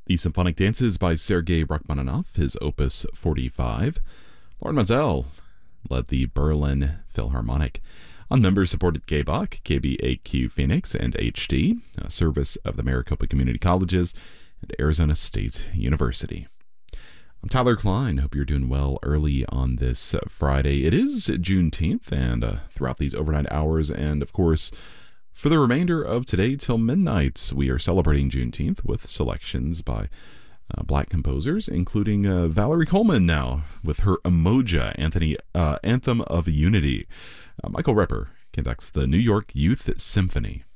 The Symphonic Dances by Sergei Rachmaninoff, his Opus 45. Lauren Mazel led the Berlin Philharmonic. On member-supported KBAQ, KBAQ Phoenix, and HD, a service of the Maricopa Community Colleges and Arizona State University. I'm Tyler Klein. Hope you're doing well early on this Friday. It is Juneteenth, and throughout these overnight hours, and of course, for the remainder of today till midnight, we are celebrating Juneteenth with selections by Black composers, including Valerie Coleman now with her Umoja, Anthem of Unity. Michael Repper conducts the New York Youth Symphony.